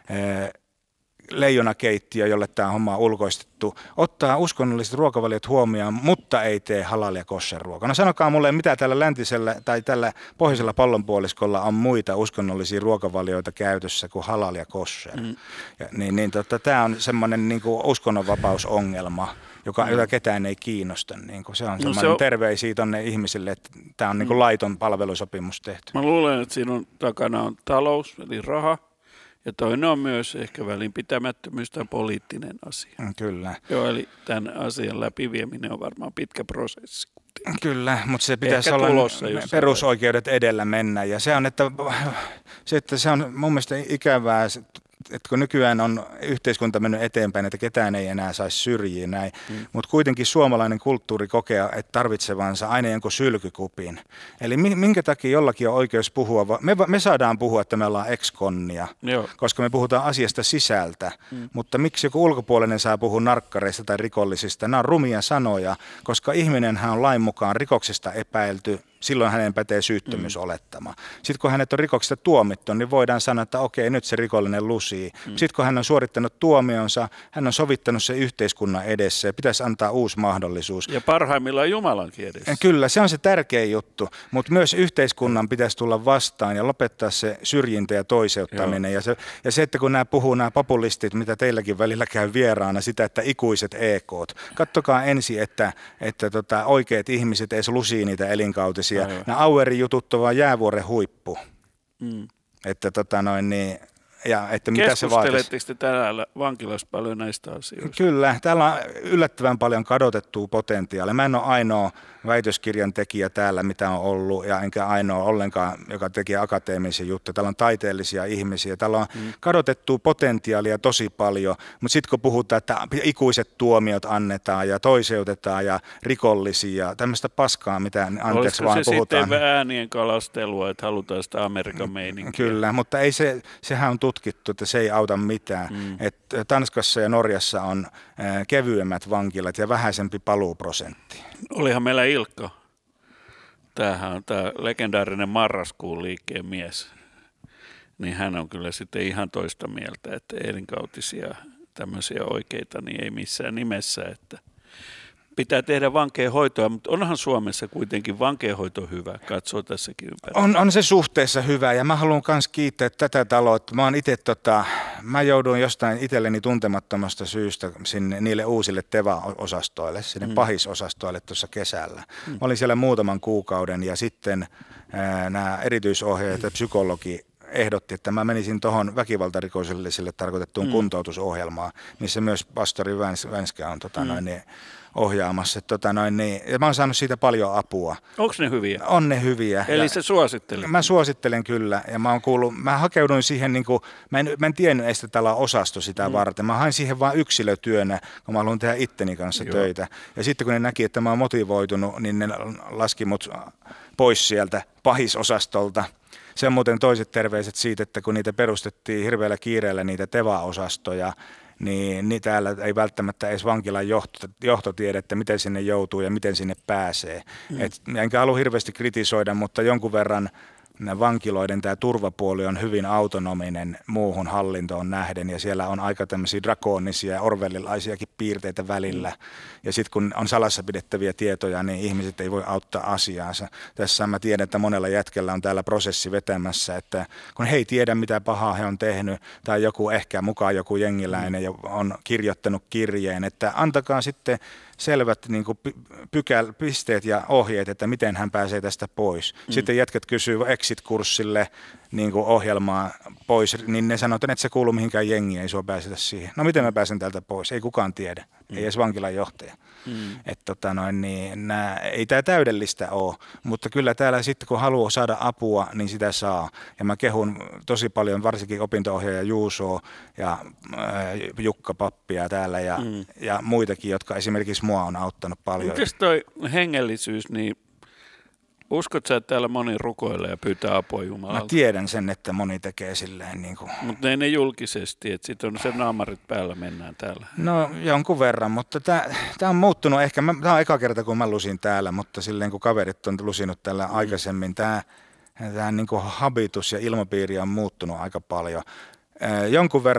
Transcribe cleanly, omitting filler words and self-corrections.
leijonakeittiö, jolle tämä homma on ulkoistettu, ottaa uskonnolliset ruokavaliot huomioon, mutta ei tee halal- ja kosher-ruokaa. No sanokaa mulle, mitä tällä läntisellä tai tällä pohjoisella pallonpuoliskolla on muita uskonnollisia ruokavalioita käytössä kuin halal ja kosher. Tämä on semmoinen niin kuin uskonnonvapausongelma, jota ketään ei kiinnosta. Niin kuin se on semmoinen terveisiä tuonne ihmisille, että tämä on niin kuin laiton palvelusopimus tehty. Mä luulen, että siinä takana on talous, eli raha. Ja toinen on myös ehkä välinpitämättömyys tai poliittinen asia. Kyllä. Joo, eli tämän asian läpivieminen on varmaan pitkä prosessi. Kyllä, mutta se pitäisi olla perusoikeudet edellä mennä. Ja se on mun mielestä ikävää, että kun nykyään on yhteiskunta mennyt eteenpäin, että ketään ei enää saisi syrjiä näin, mutta kuitenkin suomalainen kulttuuri kokee, että tarvitsevansa aina jonkun sylkykupin. Eli minkä takia jollakin on oikeus puhua, me saadaan puhua, että me ollaan ex-konnia, koska me puhutaan asiasta sisältä, mutta miksi joku ulkopuolinen saa puhua narkkareista tai rikollisista? Nämä on rumia sanoja, koska ihminenhän on lain mukaan rikoksesta epäilty, silloin hänen pätee syyttömyysolettama. Sitten kun hänet on rikoksesta tuomittu, niin voidaan sanoa, että okei, nyt se rikollinen lusii. Sitten kun hän on suorittanut tuomionsa, hän on sovittanut se yhteiskunnan edessä ja pitäisi antaa uusi mahdollisuus. Ja parhaimmillaan Jumalankin edessä. Kyllä, se on se tärkeä juttu, mutta myös yhteiskunnan pitäisi tulla vastaan ja lopettaa se syrjintä ja toiseuttaminen. Ja se, että kun nämä populistit, mitä teilläkin välillä käy vieraana, sitä, että ikuiset EK:t. Kattokaa ensin, että oikeat ihmiset edes lusii niitä elinkautisia. Nämä Auerin jutut on vaan jäävuoren huippu. Että että mitä se vaatisi. Keskusteletteko te täällä vankilassa paljon näistä asioista? Kyllä, täällä on yllättävän paljon kadotettua potentiaalia. Mä en ole ainoa väitöskirjan tekijä täällä, mitä on ollut, ja enkä ainoa ollenkaan, joka tekee akateemisia juttuja. Täällä on taiteellisia ihmisiä, täällä on kadotettua potentiaalia tosi paljon, mutta sitten kun puhutaan, että ikuiset tuomiot annetaan ja toiseutetaan ja rikollisia, tämmöistä paskaa, mitä anteeksi vaan puhutaan. Olisiko se sitten äänien kalastelua, että halutaan sitä Amerikan meininkiä? Kyllä, mutta sehän on tutkittu, että se ei auta mitään. Että Tanskassa ja Norjassa on kevyemmät vankilat ja vähäisempi paluuprosentti. Olihan meillä Ilkka. Tämähän on tämä legendaarinen Marraskuun liikkeen mies. Niin hän on kyllä sitten ihan toista mieltä, että elinkautisia tämmöisiä oikeita niin ei missään nimessä, että pitää tehdä vankeenhoitoa, mutta onhan Suomessa kuitenkin vankeenhoito hyvä, katsoo tässäkin ympärillä. On se suhteessa hyvä ja mä haluan myös kiittää tätä taloa, että mä jouduin jostain itselleni tuntemattomasta syystä sinne niille uusille TEVA-osastoille, sinne pahisosastoille tuossa kesällä. Mä olin siellä muutaman kuukauden ja sitten nämä erityisohjaajat ja psykologi ehdotti, että mä menisin tuohon väkivaltarikollisille tarkoitettuun kuntoutusohjelmaan, missä myös pastori Vänskä on ohjaamassa. Ja mä oon saanut siitä paljon apua. Onko ne hyviä? On ne hyviä. Eli se suosittelee? Mä suosittelen kyllä. Ja mä hakeuduin siihen, mä en tiennyt edes, että täällä on osasto sitä varten. Mä hain siihen vaan yksilötyönä, kun mä haluan tehdä itteni kanssa töitä. Ja sitten kun ne näki, että mä oon motivoitunut, niin ne laski mut pois sieltä pahisosastolta. Se on muuten toiset terveiset siitä, että kun niitä perustettiin hirveällä kiireellä niitä TEVA-osastoja, niin täällä ei välttämättä edes vankilan johto tiedä, että miten sinne joutuu ja miten sinne pääsee. Enkä halua hirveästi kritisoida, mutta jonkun verran vankiloiden tämä turvapuoli on hyvin autonominen muuhun hallintoon nähden ja siellä on aika tämmöisiä drakoonisia ja orwellilaisiakin piirteitä välillä. Ja sitten kun on salassa pidettäviä tietoja, niin ihmiset ei voi auttaa asiaansa. Tässä mä tiedän, että monella jätkellä on täällä prosessi vetämässä, että kun he ei tiedä mitä pahaa he on tehnyt tai ehkä mukaan joku jengiläinen ja on kirjoittanut kirjeen, että antakaa sitten selvät niin kuin pisteet ja ohjeet, että miten hän pääsee tästä pois. Sitten jätkät kysyy exit-kurssille niin kuin ohjelmaa pois, niin ne sanoo, että et se kuulu mihinkään jengiin, ei sua pääsetä siihen. No miten mä pääsen täältä pois? Ei kukaan tiedä, ei edes vankilan johtaja. Ei tämä täydellistä ole, mutta kyllä täällä sitten kun haluaa saada apua, niin sitä saa. Ja mä kehun tosi paljon varsinkin opinto-ohjaaja Juusoa ja Jukka Pappia täällä ja muitakin, jotka esimerkiksi mua on auttanut paljon. Mites toi hengellisyys, niin uskot sä, että täällä moni rukoilee ja pyytää apua Jumalalta? Mä tiedän sen, että moni tekee silleen. Niin kuin. Mutta ei ne julkisesti, että sitten on se naamarit päällä mennään täällä. No jonkun verran, mutta tämä on muuttunut ehkä. Tämä on eka kerta, kun mä lusin täällä, mutta silleen kun kaverit on lusinut täällä aikaisemmin, tämä niin kuin habitus ja ilmapiiri on muuttunut aika paljon. Jonkun verran